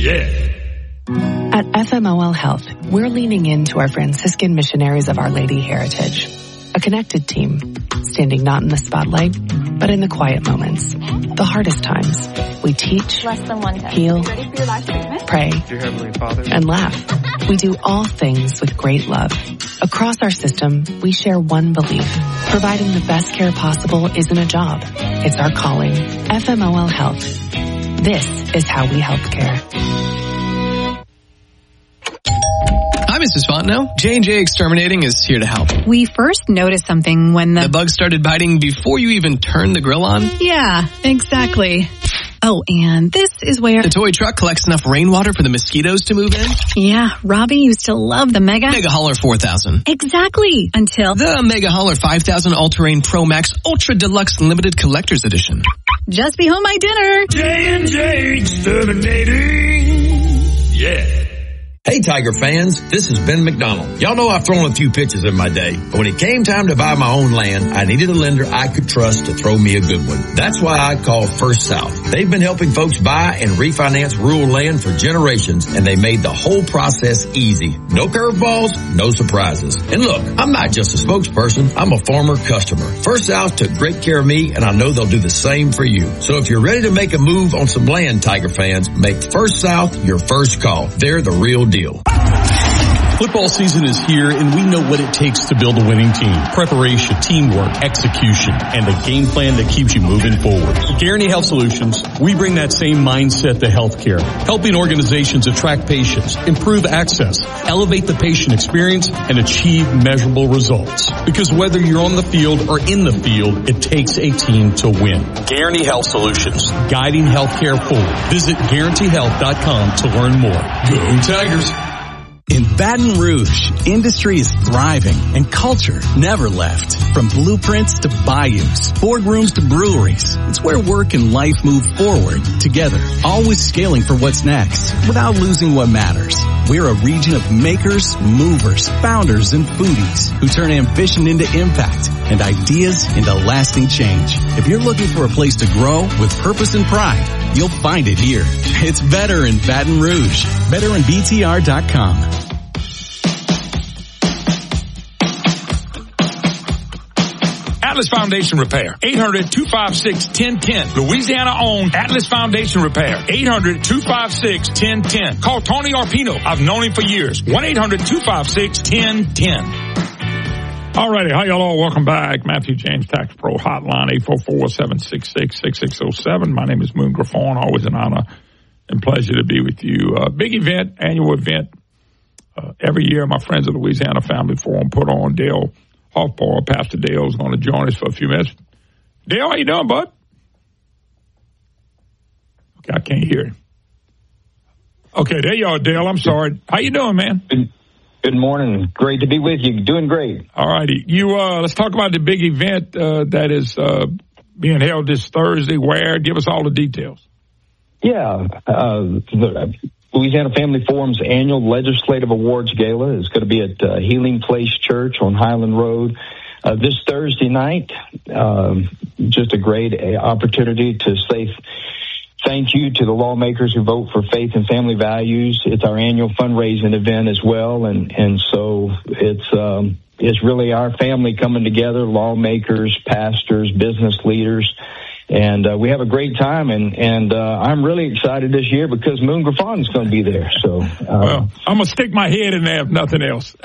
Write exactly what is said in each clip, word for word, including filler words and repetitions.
Yeah. At F M O L Health, we're leaning into our Franciscan missionaries of Our Lady heritage. A connected team, standing not in the spotlight, but in the quiet moments, the hardest times. We teach, Less than one heal, pray, Dear Heavenly Father, and laugh. We do all things with great love. Across our system, we share one belief. Providing the best care possible isn't a job. It's our calling. F M O L Health. This is how we help care. Hi, Missus Fontenot. J and J Exterminating is here to help. We first noticed something when the... The bug started biting before you even turned the grill on? Yeah, exactly. Oh, and this is where... The toy truck collects enough rainwater for the mosquitoes to move in? Yeah, Robbie used to love the Mega... Mega Hauler four thousand. Exactly, until... The Mega Hauler five thousand All-Terrain Pro Max Ultra Deluxe Limited Collector's Edition. Just be home my dinner. J and J Exterminating. Yeah. Hey, Tiger fans, this is Ben McDonald. Y'all know I've thrown a few pitches in my day, but when it came time to buy my own land, I needed a lender I could trust to throw me a good one. That's why I called First South. They've been helping folks buy and refinance rural land for generations, and they made the whole process easy. No curveballs, no surprises. And look, I'm not just a spokesperson, I'm a former customer. First South took great care of me, and I know they'll do the same for you. So if you're ready to make a move on some land, Tiger fans, make First South your first call. They're the real deal. Deal. Football season is here, and we know what it takes to build a winning team. Preparation, teamwork, execution, and a game plan that keeps you moving forward. At Guarantee Health Solutions, we bring that same mindset to healthcare, helping organizations attract patients, improve access, elevate the patient experience, and achieve measurable results. Because whether you're on the field or in the field, it takes a team to win. Guarantee Health Solutions, guiding healthcare forward. Visit guarantee health dot com to learn more. Go Tigers! In Baton Rouge, industry is thriving and culture never left. From blueprints to bayous, boardrooms to breweries, it's where work and life move forward together, always scaling for what's next without losing what matters. We're a region of makers, movers, founders, and foodies who turn ambition into impact and ideas into lasting change. If you're looking for a place to grow with purpose and pride, you'll find it here. It's better in Baton Rouge. better in B T R dot com. Atlas Foundation Repair. eight hundred, two five six, one oh one oh. Louisiana-owned Atlas Foundation Repair. eight hundred, two five six, one oh one oh. Call Tony Arpino. I've known him for years. one eight hundred, two five six, one oh one oh. All righty. Hi, y'all all. Welcome back. Matthew James Tax Pro Hotline, eight four four, seven six six, six six zero seven. My name is Moon Griffon. Always an honor and pleasure to be with you. Uh, big event, annual event. Uh, every year, my friends at Louisiana Family Forum put on. Dale Hoffbauer, Pastor Dale, is going to join us for a few minutes. Dale, how you doing, bud? Okay, I can't hear him. Okay, there you are, Dale. I'm sorry. How you doing, man? Good, good morning. Great to be with you. Doing great. All righty. You, uh, let's talk about the big event uh, that is uh, being held this Thursday. Where? Give us all the details. Yeah. Uh, the Louisiana Family Forum's annual Legislative Awards Gala is going to be at uh, Healing Place Church on Highland Road uh, this Thursday night. Um, just a great opportunity to say thank you to the lawmakers who vote for faith and family values. It's our annual fundraising event as well, and and so it's um, it's really our family coming together, lawmakers, pastors, business leaders. And uh, we have a great time, and, and uh, I'm really excited this year because Moon Griffon is going to be there. So, uh, well, I'm going to stick my head in there if nothing else.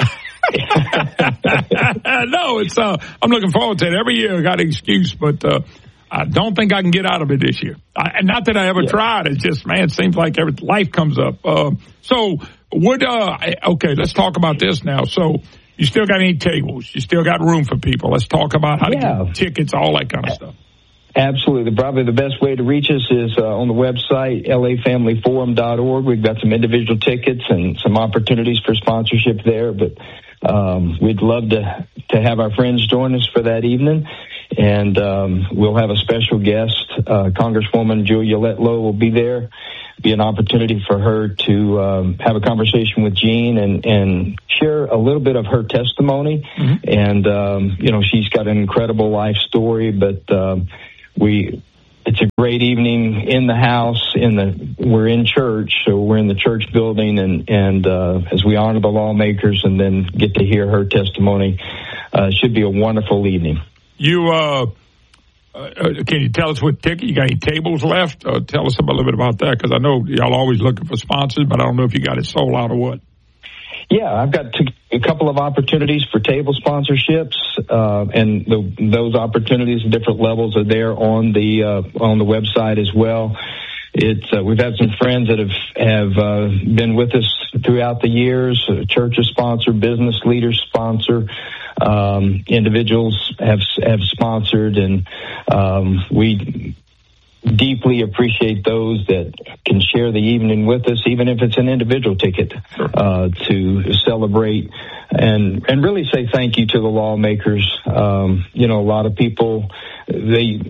No, it's uh, I'm looking forward to it. Every year I got an excuse, but uh, I don't think I can get out of it this year. I, and not that I ever yeah. tried. It's just, man, it seems like every life comes up. Uh, so, would uh, okay, let's talk about this now. So, you still got any tables? You still got room for people? Let's talk about how yeah. to get tickets, all that kind of stuff. Absolutely. Probably the best way to reach us is uh, on the website, L A family forum dot org. We've got some individual tickets and some opportunities for sponsorship there, but um, we'd love to, to have our friends join us for that evening. And um, we'll have a special guest, uh, Congresswoman Julia Letlow will be there. Be an opportunity for her to um, have a conversation with Jean and, and share a little bit of her testimony. Mm-hmm. And, um, you know, she's got an incredible life story, but um, we it's a great evening in the house. In the we're in church, so we're in the church building, and and uh, as we honor the lawmakers and then get to hear her testimony, uh, should be a wonderful evening. You uh, uh, can you tell us what ticket you got? Any tables left? Uh, tell us a little bit about that, because I know y'all always looking for sponsors, but I don't know if you got it sold out or what. Yeah, I've got two, a couple of opportunities for table sponsorships, uh, and the, those opportunities at different levels are there on the uh, on the website as well. It's uh, we've had some friends that have have uh, been with us throughout the years. Uh, churches sponsor, business leaders sponsor, um, individuals have have sponsored, and um, we deeply appreciate those that can share the evening with us, even if it's an individual ticket, uh, to celebrate and and really say thank you to the lawmakers. Um, you know, a lot of people, they,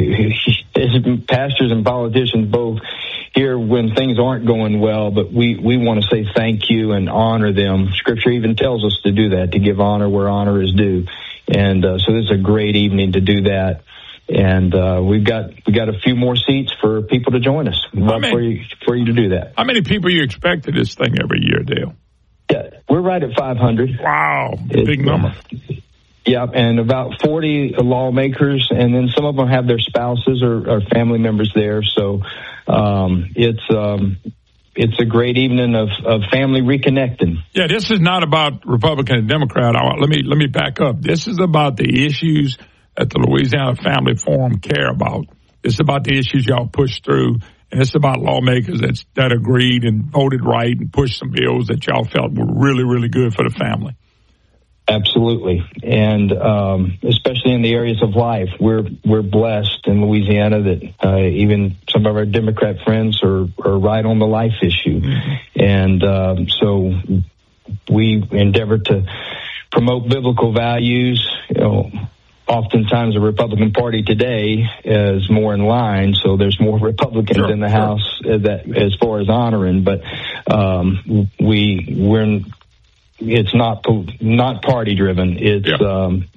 pastors and politicians both, here when things aren't going well, but we, we want to say thank you and honor them. Scripture even tells us to do that, to give honor where honor is due. And uh, so this is a great evening to do that. And uh, we've got we got a few more seats for people to join us. Love for you for you to do that. How many people you expect to this thing every year, Dale? Yeah, we're right at five hundred. Wow, big it, number. Yeah, and about forty lawmakers, and then some of them have their spouses or, or family members there. So um, it's um, it's a great evening of, of family reconnecting. Yeah, this is not about Republican and Democrat. I, let me let me back up. This is about the issues that the Louisiana Family Forum care about. It's about the issues y'all push through, and it's about lawmakers that that agreed and voted right and pushed some bills that y'all felt were really, really good for the family. Absolutely, and um, especially in the areas of life, we're we're blessed in Louisiana that uh, even some of our Democrat friends are, are right on the life issue, mm-hmm. and um, so we endeavor to promote biblical values. You know, oftentimes the Republican Party today is more in line, so there's more Republicans sure, in the sure. House that as far as honoring, but um, we we're in, it's not not party driven. It's yeah. um,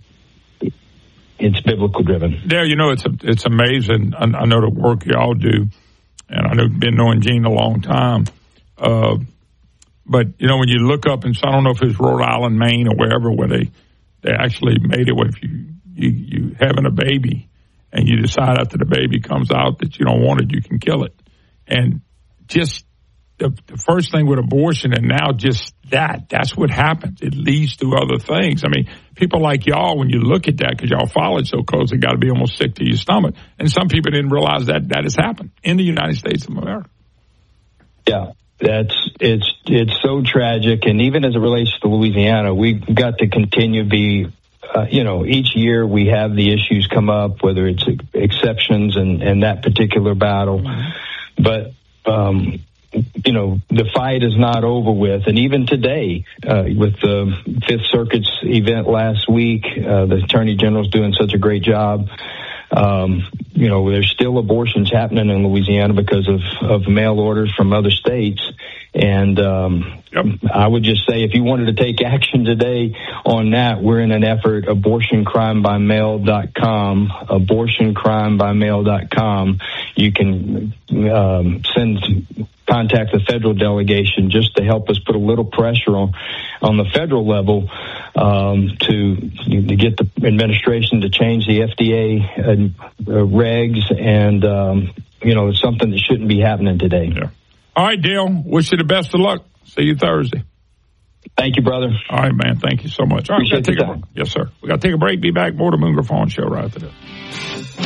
it's biblical driven. Yeah, you know, it's a, it's amazing. I, I know the work y'all do, and I know you've been knowing Gene a long time. Uh, but you know, when you look up, and so I don't know if it's Rhode Island, Maine, or wherever, where they they actually made it. What if you You, you having a baby and you decide after the baby comes out that you don't want it, you can kill it. And just the, the first thing with abortion, and now just that, that's what happens. It leads to other things. I mean, people like y'all, when you look at that, because y'all follow it so close, it got to be almost sick to your stomach. And some people didn't realize that that has happened in the United States of America. Yeah. That's it's it's so tragic. And even as it relates to Louisiana, we've got to continue to be Uh, you know, each year we have the issues come up, whether it's exceptions and, and that particular battle. Mm-hmm. But, um, you know, the fight is not over with. And even today, uh, with the Fifth Circuit's event last week, uh, the Attorney General's doing such a great job. Um, you know, there's still abortions happening in Louisiana because of, of mail orders from other states. And um, yep. I would just say if you wanted to take action today on that, we're in an effort, abortion crime by mail dot com, abortion crime by mail dot com. You can um, send, contact the federal delegation just to help us put a little pressure on, on the federal level um, to, to get the administration to change the F D A uh, regs. And, um, you know, it's something that shouldn't be happening today. Yeah. All right, Dale, wish you the best of luck. See you Thursday. Thank you, brother. All right, man. Thank you so much. All right, we gotta take a, yes, sir. We got to take a break. Be back. More to Moon Griffon Show right after this.